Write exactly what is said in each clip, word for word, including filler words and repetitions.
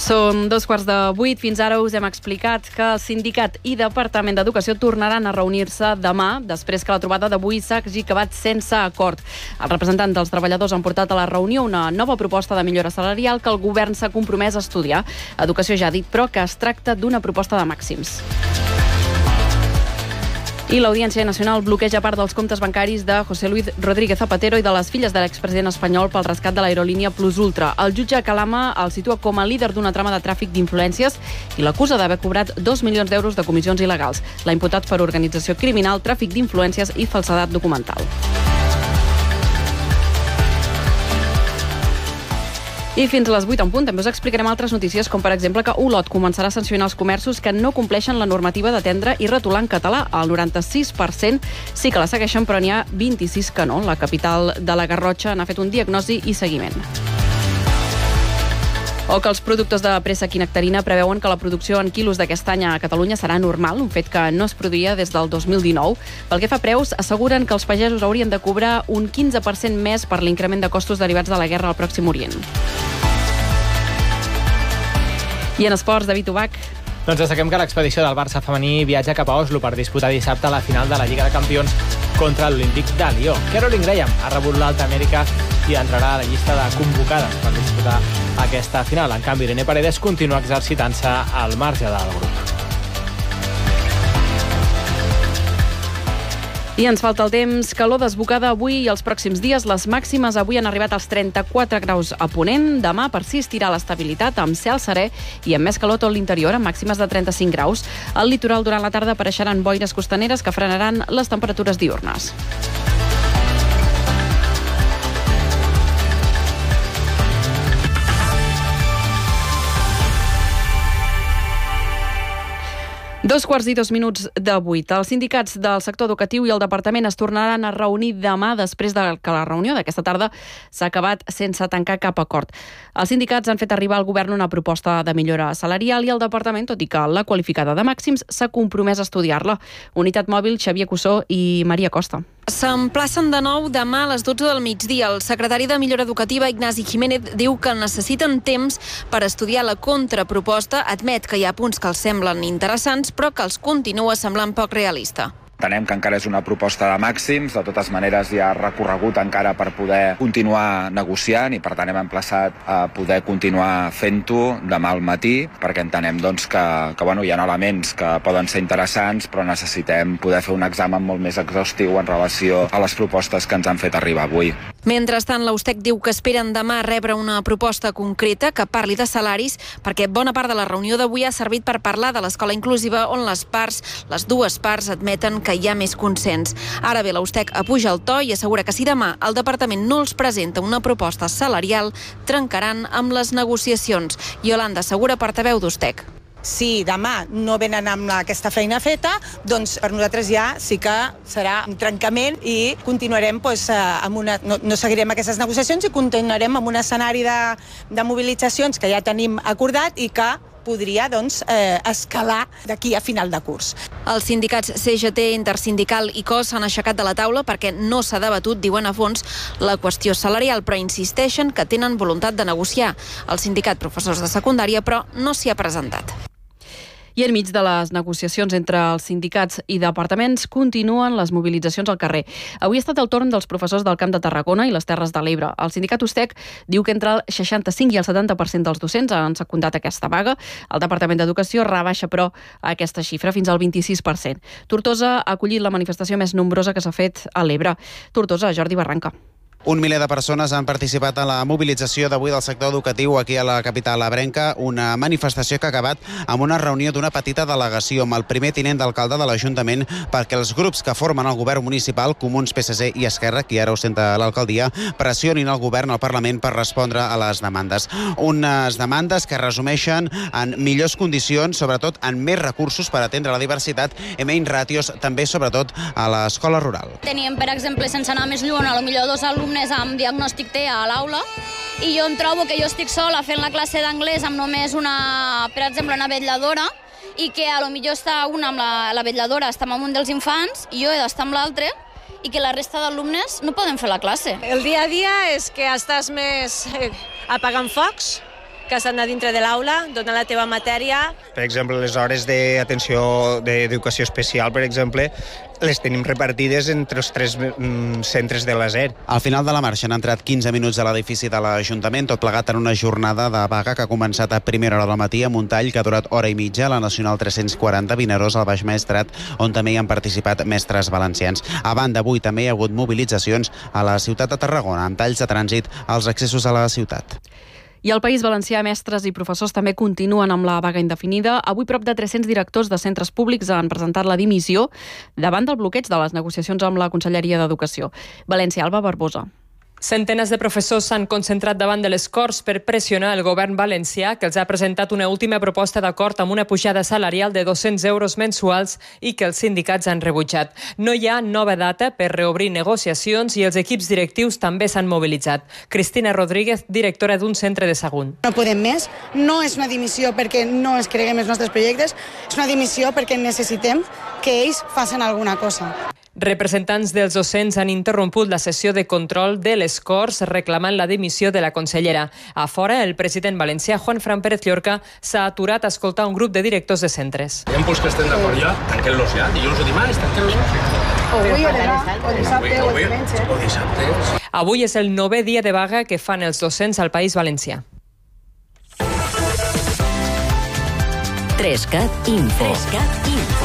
Són dos quarts de vuit. Fins ara us hem explicat que el sindicat i Departament d'Educació tornaran a reunir-se demà, després que la trobada d'avui s'hagi acabat sense acord. Els representants dels treballadors han portat a la reunió una nova proposta de millora salarial que el govern s'ha compromès a estudiar. Educació ja ha dit, però, que es tracta d'una proposta de màxims. I l'Audiència Nacional bloqueja part dels comptes bancaris de José Luis Rodríguez Zapatero i de les filles de l'expresident espanyol pel rescat de l'aerolínia Plus Ultra. El jutge Calama el situa com a líder d'una trama de tràfic d'influències i l'acusa d'haver cobrat dos milions d'euros de comissions il·legals. L'ha imputat per organització criminal, tràfic d'influències i falsedat documental. I fins a les vuit en punt també us explicarem altres notícies, com per exemple que Olot començarà a sancionar els comerços que no compleixen la normativa d'atendre i retolar en català. El noranta-sis per cent sí que la segueixen, però n'hi ha vint-i-sis que no. La capital de la Garrotxa n'ha fet un diagnosi i seguiment. O que els productors de préssec i nectarina preveuen que la producció en quilos d'aquest any a Catalunya serà normal, un fet que no es produïa des del dos mil dinou. Pel que fa a preus, asseguren que els pagesos haurien de cobrar un quinze per cent més per l'increment de costos derivats de la guerra al Pròxim Orient. I en esports, David Ubach. Doncs destaquem que l'expedició del Barça femení viatja cap a Oslo per disputar dissabte la final de la Lliga de Campions contra l'Olímpic de Lió. Caroline Graham ha rebut l'alta Amèrica i entrarà a la llista de convocades per disputar aquesta final. En canvi, Irene Paredes continua exercitant-se al marge del grup. I ens falta el temps. Calor desbocada avui i els pròxims dies. Les màximes avui han arribat als trenta-quatre graus a Ponent. Demà persistirà l'estabilitat amb cel serè i amb més calor tot l'interior, amb màximes de trenta-cinc graus. Al litoral durant la tarda apareixeran boires costaneres que frenaran les temperatures diürnes. Dos quarts i dos minuts de vuit. Els sindicats del sector educatiu i el departament es tornaran a reunir demà després de que la reunió d'aquesta tarda s'ha acabat sense tancar cap acord. Els sindicats han fet arribar al govern una proposta de millora salarial i el departament, tot i que la qualificada de màxims, s'ha compromès a estudiar-la. Unitat Mòbil, Xavier Cussó i Maria Costa. S'emplacen de nou demà a les dotze del migdia. El secretari de Millora Educativa, Ignasi Jiménez, diu que necessiten temps per estudiar la contraproposta. Admet que hi ha punts que els semblen interessants, però que els continua semblant poc realista. Entenem que encara és una proposta de màxims, de totes maneres hi ha recorregut encara per poder continuar negociant i per tant hem emplaçat a poder continuar fent-ho demà al matí, perquè entenem doncs, que, que bueno, hi ha elements que poden ser interessants, però necessitem poder fer un examen molt més exhaustiu en relació a les propostes que ens han fet arribar avui. Mentrestant, l'U S T E C diu que esperen demà rebre una proposta concreta que parli de salaris, perquè bona part de la reunió d'avui ha servit per parlar de l'escola inclusiva, on les parts, les dues parts, admeten que hi ha més consens. Ara bé, l'U S T E C apuja el to i assegura que si demà el departament no els presenta una proposta salarial, trencaran amb les negociacions. Iolanda Segura, portaveu d'U S T E C. Si demà no venen amb aquesta feina feta, doncs per nosaltres ja sí que serà un trencament i continuarem doncs, amb una, no, no seguirem aquestes negociacions i continuarem amb un escenari de, de mobilitzacions que ja tenim acordat i que podria doncs, eh, escalar d'aquí a final de curs. Els sindicats C G T, Intersindical i C O S s'han aixecat de la taula perquè no s'ha debatut, diuen a fons, la qüestió salarial, però insisteixen que tenen voluntat de negociar. El sindicat Professors de Secundària, però, no s'hi ha presentat. I enmig de les negociacions entre els sindicats i departaments continuen les mobilitzacions al carrer. Avui ha estat el torn dels professors del Camp de Tarragona i les Terres de l'Ebre. El sindicat U S T E C diu que entre el seixanta-cinc i el setanta per cent dels docents han secundat aquesta vaga. El Departament d'Educació rebaixa, però, aquesta xifra fins al vint-i-sis per cent. Tortosa ha acollit la manifestació més nombrosa que s'ha fet a l'Ebre. Tortosa, Jordi Barranca. Un miler de persones han participat en la mobilització d'avui del sector educatiu aquí a la capital ebrenca, una manifestació que ha acabat amb una reunió d'una petita delegació amb el primer tinent d'alcalde de l'Ajuntament perquè els grups que formen el govern municipal, Comuns, P S C i Esquerra, qui ara ostenta l'alcaldia, pressionin el govern al Parlament per respondre a les demandes. Unes demandes que resumeixen en millors condicions, sobretot en més recursos per atendre la diversitat i menys ràtios, també sobretot a l'escola rural. Teníem, per exemple, sense anar més lluny, a lo millor dos alumnes amb diagnòstic T A a l'aula i jo em trobo que jo estic sola fent la classe d'anglès amb només una, per exemple, una vetlladora i que a lo millor està una amb la, la vetlladora, està amb un dels infants i jo he d'estar amb l'altre i que la resta d'alumnes no poden fer la classe. El dia a dia és que estàs més eh, apagant focs que s'han de dintre de l'aula, donar la teva matèria. Per exemple, les hores d'atenció d'educació especial, per exemple, les tenim repartides entre els tres mm, centres de l'A S E R. Al final de la marxa han entrat quinze minuts a l'edifici de l'Ajuntament, tot plegat en una jornada de vaga que ha començat a primera hora del matí amb un tall que ha durat hora i mitja a la Nacional tres-cents quaranta Vinaròs al Baix Maestrat, on també hi han participat mestres valencians. A banda, avui també hi ha hagut mobilitzacions a la ciutat de Tarragona, amb talls de trànsit als accessos a la ciutat. I al País Valencià, mestres i professors també continuen amb la vaga indefinida. Avui prop de tres-cents directors de centres públics han presentat la dimissió davant del bloqueig de les negociacions amb la Conselleria d'Educació. València, Alba Barbosa. Centenes de professors s'han concentrat davant de les Corts per pressionar el govern valencià, que els ha presentat una última proposta d'acord amb una pujada salarial de dos-cents euros mensuals i que els sindicats han rebutjat. No hi ha nova data per reobrir negociacions i els equips directius també s'han mobilitzat. Cristina Rodríguez, directora d'un centre de Sagunt. No podem més. No és una dimissió perquè no es creguem els nostres projectes, és una dimissió perquè necessitem que ells facin alguna cosa. Representants dels docents han interromput la sessió de control de les Corts reclamant la dimissió de la consellera. A fora, el president valencià, Juan Fran Pérez Llorca, s'ha aturat a escoltar un grup de directors de centres. Hi ha punts que estem d'acord ja, tanquem-los ja. Dilluns o dimarts, tanquem-los. Avui o demà, o dissabte o diumenge. O dissabte. Avui és el novè dia de vaga que fan els docents al País Valencià. Trescat Info. Trescat Info.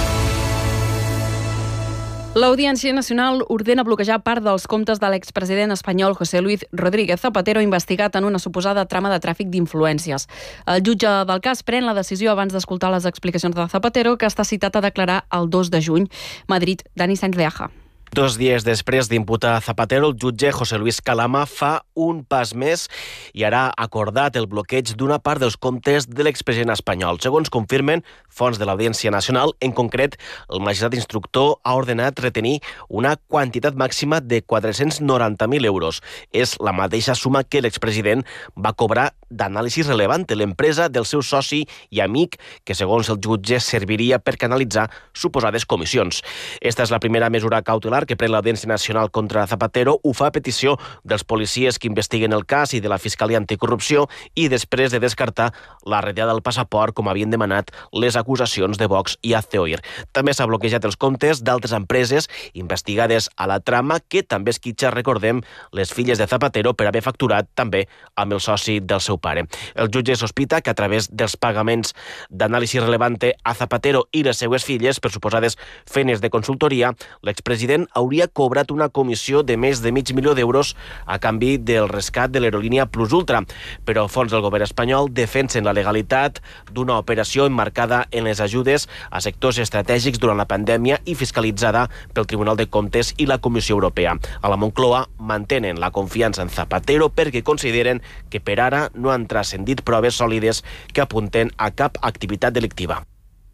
L'Audiència Nacional ordena bloquejar part dels comptes de l'expresident espanyol José Luis Rodríguez Zapatero, investigat en una suposada trama de tràfic d'influències. El jutge del cas pren la decisió abans d'escoltar les explicacions de Zapatero, que està citat a declarar el dos de juny. Madrid, Dani Sainz de Aja. Dos dies després d'imputar a Zapatero, el jutge José Luis Calama fa un pas més i ara ha acordat el bloqueig d'una part dels comptes de l'expresident espanyol. Segons confirmen fonts de l'Audiència Nacional, en concret, el magistrat instructor ha ordenat retenir una quantitat màxima de quatre-cents noranta mil euros. És la mateixa suma que l'expresident va cobrar d'anàlisi relevant de l'empresa del seu soci i amic, que segons el jutge serviria per canalitzar suposades comissions. Esta és la primera mesura cautelar que pren l'Audiència Nacional contra Zapatero. Ho fa a petició dels policies que investiguen el cas i de la Fiscalia Anticorrupció i després de descartar la retirada del passaport, com havien demanat les acusacions de Vox i Azteoir. També s'ha bloquejat els comptes d'altres empreses investigades a la trama, que també esquitxa, recordem, les filles de Zapatero per haver facturat també amb el soci del seu pare. El jutge sospita que a través dels pagaments d'anàlisi relevante a Zapatero i les seues filles per suposades feines de consultoria, l'expresident hauria cobrat una comissió de més de mig milió d'euros a canvi del rescat de l'aerolínia Plus Ultra. Però fons del govern espanyol defensen la legalitat d'una operació emmarcada en les ajudes a sectors estratègics durant la pandèmia i fiscalitzada pel Tribunal de Comptes i la Comissió Europea. A la Moncloa mantenen la confiança en Zapatero perquè consideren que per ara no han transcendit proves sòlides que apunten a cap activitat delictiva.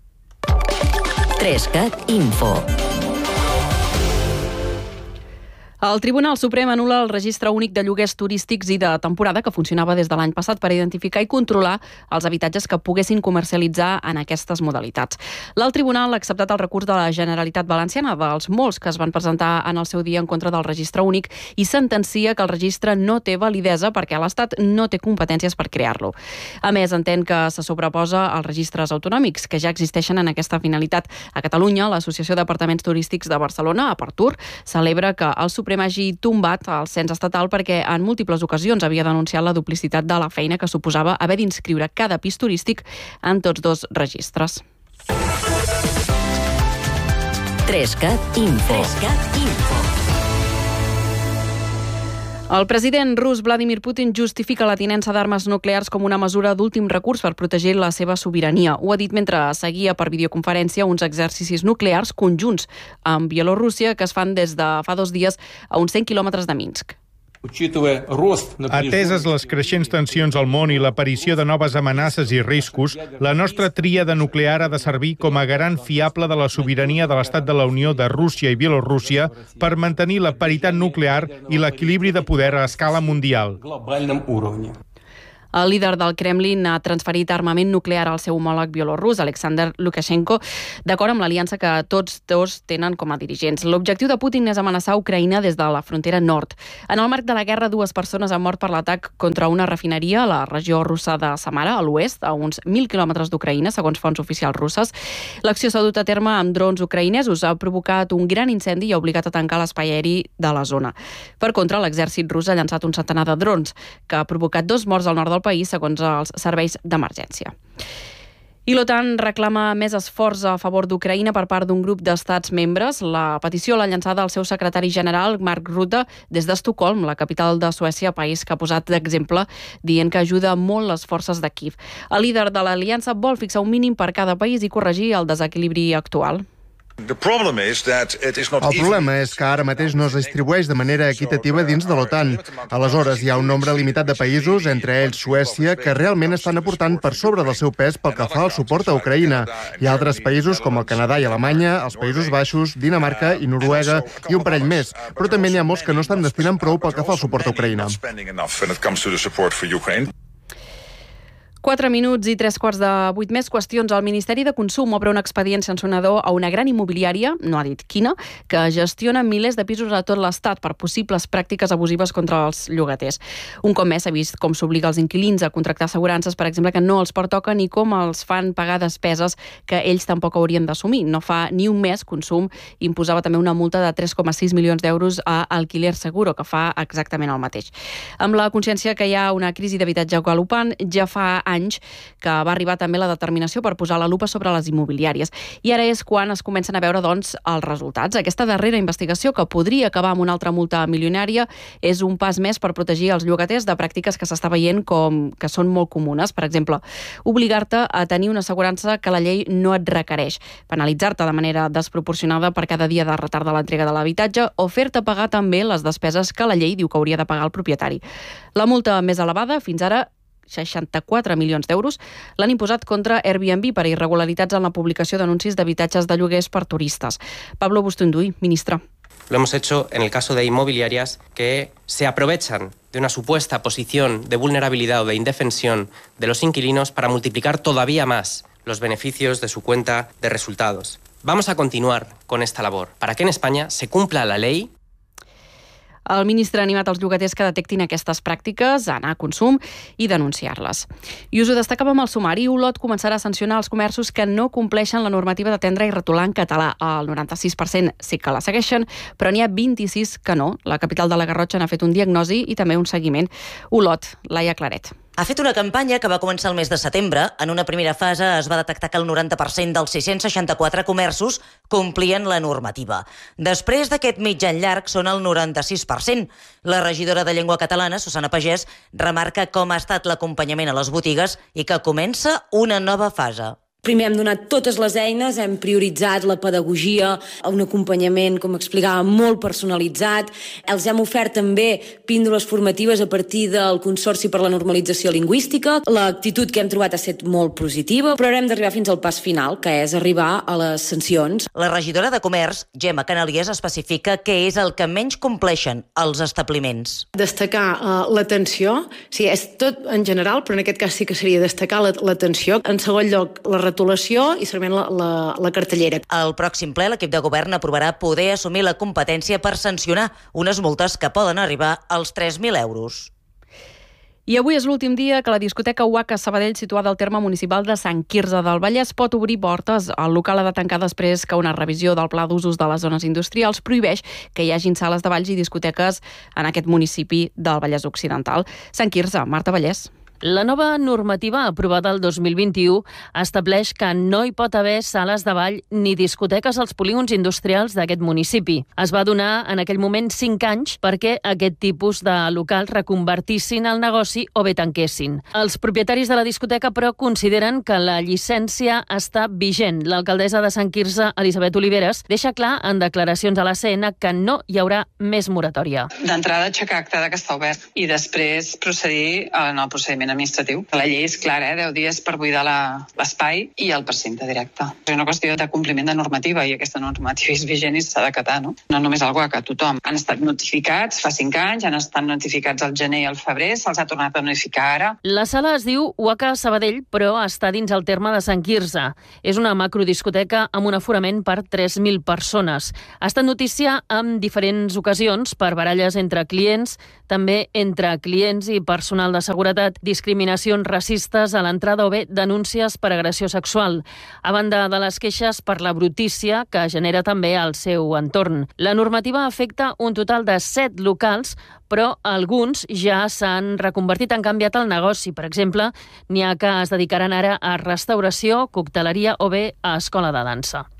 Trescat Info. El Tribunal Suprem anul·la el registre únic de lloguers turístics i de temporada que funcionava des de l'any passat per identificar i controlar els habitatges que poguessin comercialitzar en aquestes modalitats. L'alt tribunal ha acceptat el recurs de la Generalitat Valenciana, dels molts que es van presentar en el seu dia en contra del registre únic, i sentencia que el registre no té validesa perquè l'Estat no té competències per crear-lo. A més, entén que se sobreposa als registres autonòmics que ja existeixen en aquesta finalitat. A Catalunya, l'Associació d'Apartaments Turístics de Barcelona, Apartur, celebra que el Suprem hagi tombat el cens estatal perquè en múltiples ocasions havia denunciat la duplicitat de la feina que suposava haver d'inscriure cada pis turístic en tots dos registres. Trescat Info. Trescat Info. El president rus Vladimir Putin justifica la tinença d'armes nuclears com una mesura d'últim recurs per protegir la seva sobirania. Ho ha dit mentre seguia per videoconferència uns exercicis nuclears conjunts amb Bielorússia que es fan des de fa dos dies a uns cent quilòmetres de Minsk. Ateses les creixents tensions al món i l'aparició de noves amenaces i riscos, la nostra tríada nuclear ha de servir com a garant fiable de la sobirania de l'Estat de la Unió de Rússia i Bielorússia per mantenir la paritat nuclear i l'equilibri de poder a escala mundial. El líder del Kremlin ha transferit armament nuclear al seu homòleg bielorrus, Alexander Lukashenko, d'acord amb l'aliança que tots dos tenen com a dirigents. L'objectiu de Putin és amenaçar Ucraïna des de la frontera nord. En el marc de la guerra, dues persones han mort per l'atac contra una refineria a la regió russa de Samara, a l'oest, a uns mil quilòmetres d'Ucraïna, segons fonts oficials russes. L'acció s'ha dut a terme amb drons ucraïnesos, ha provocat un gran incendi i ha obligat a tancar l'espai aeri de la zona. Per contra, l'exèrcit rus ha llançat un centenar de drons, que ha provocat dos morts al nord del país, segons els serveis d'emergència. I l'OTAN reclama més esforç a favor d'Ucraïna per part d'un grup d'estats membres. La petició l'ha llançada el seu secretari general, Mark Rutte, des d'Estocolm, la capital de Suècia, país que ha posat d'exemple, dient que ajuda molt les forces de Kíev. El líder de l'aliança vol fixar un mínim per cada país i corregir el desequilibri actual. El problema és que ara mateix no es distribueix de manera equitativa dins de l'OTAN. Aleshores, hi ha un nombre limitat de països, entre ells Suècia, que realment estan aportant per sobre del seu pes pel que fa al suport a Ucraïna. Hi ha altres països com el Canadà i Alemanya, els Països Baixos, Dinamarca i Noruega i un parell més, però també n'hi ha molts que no estan destinant prou pel que fa al suport a Ucraïna. Quatre minuts i tres quarts de vuit més qüestions. El Ministeri de Consum obre un expedient sancionador a una gran immobiliària, no ha dit quina, que gestiona milers de pisos a tot l'Estat per possibles pràctiques abusives contra els llogaters. Un cop més s'ha vist com s'obliga els inquilins a contractar assegurances, per exemple, que no els pertoquen, i com els fan pagar despeses que ells tampoc haurien d'assumir. No fa ni un mes, Consum imposava també una multa de tres coma sis milions d'euros a Alquiler Seguro, que fa exactament el mateix. Amb la consciència que hi ha una crisi d'habitatge galopant, ja fa anys que va arribar també la determinació per posar la lupa sobre les immobiliàries. I ara és quan es comencen a veure, doncs, els resultats. Aquesta darrera investigació, que podria acabar amb una altra multa milionària, és un pas més per protegir els llogaters de pràctiques que s'està veient com que són molt comunes. Per exemple, obligar-te a tenir una assegurança que la llei no et requereix, penalitzar-te de manera desproporcionada per cada dia de retard de l'entrega de l'habitatge o fer-te pagar també les despeses que la llei diu que hauria de pagar el propietari. La multa més elevada, fins ara, seixanta-quatre milions d'euros, l'han imposat contra Airbnb per irregularitats en la publicació d'anuncis d'habitatges de lloguers per turistes. Pablo Bustunduy, ministre. Lo hemos hecho en el caso de inmobiliarias que se aprovechan de una supuesta posición de vulnerabilidad o de indefensión de los inquilinos para multiplicar todavía más los beneficios de su cuenta de resultados. Vamos a continuar con esta labor para que en España se cumpla la ley. El ministre ha animat els llogaters que detectin aquestes pràctiques a anar a Consum i denunciar-les. I us ho destacàvem al sumari. Olot començarà a sancionar els comerços que no compleixen la normativa d'atendre i retolar en català. El noranta-sis per cent sí que la segueixen, però n'hi ha vint-i-sis que no. La capital de la Garrotxa n'ha fet un diagnosi i també un seguiment. Olot, Laia Claret. Ha fet una campanya que va començar el mes de setembre. En una primera fase es va detectar que el noranta per cent dels sis-cents seixanta-quatre comerços complien la normativa. Després d'aquest mitjan llarg són el noranta-sis per cent. La regidora de Llengua Catalana, Susana Pagès, remarca com ha estat l'acompanyament a les botigues i que comença una nova fase. Primer hem donat totes les eines, hem prioritzat la pedagogia, un acompanyament, com explicava, molt personalitzat. Els hem ofert també píndoles formatives a partir del Consorci per la Normalització Lingüística. L'actitud que hem trobat ha estat molt positiva, però hem d'arribar fins al pas final, que és arribar a les sancions. La regidora de Comerç, Gemma Canalies, especifica què és el que menys compleixen els establiments. Destacar uh, l'atenció, sí, és tot en general, però en aquest cas sí que seria destacar l'atenció. En segon lloc, la retolació i segurament la, la, la cartellera. Al pròxim ple, l'equip de govern aprovarà poder assumir la competència per sancionar unes multes que poden arribar als tres mil euros. I avui és l'últim dia que la discoteca Uaca Sabadell, situada al terme municipal de Sant Quirze del Vallès, pot obrir portes. El local ha de tancar després que una revisió del pla d'usos de les zones industrials prohibeix que hi hagin sales de balls i discoteques en aquest municipi del Vallès Occidental. Sant Quirze, Marta Vallès. La nova normativa aprovada el dos mil vint-i-u estableix que no hi pot haver sales de ball ni discoteques als polígons industrials d'aquest municipi. Es va donar en aquell moment cinc anys perquè aquest tipus de locals reconvertissin el negoci o bé tanquessin. Els propietaris de la discoteca, però, consideren que la llicència està vigent. L'alcaldessa de Sant Quirze, Elisabet Oliveres, deixa clar en declaracions a l'A C N que no hi haurà més moratòria. D'entrada, aixecar acta que està obert i després procedir en el procediment procediment administratiu. La llei és clara, eh? deu dies per buidar l'espai i el precinte directe. És una qüestió de compliment de normativa i aquesta normativa és vigent i s'ha d'acatar, no? No només algú que tothom. Han estat notificats fa cinc anys, han estat notificats al gener i al febrer, se'ls ha tornat a notificar ara. La sala es diu U A C A Sabadell, però està dins el terme de Sant Quirze. És una macrodiscoteca amb un aforament per tres mil persones. Ha estat notícia en diferents ocasions per baralles entre clients, també entre clients i personal de seguretat, discriminacions racistes a l'entrada o bé denúncies per agressió sexual, a banda de les queixes per la brutícia que genera també al seu entorn. La normativa afecta un total de set locals, però alguns ja s'han reconvertit, han canviat el negoci. Per exemple, n'hi ha que es dedicaran ara a restauració, cocteleria o bé a escola de dansa.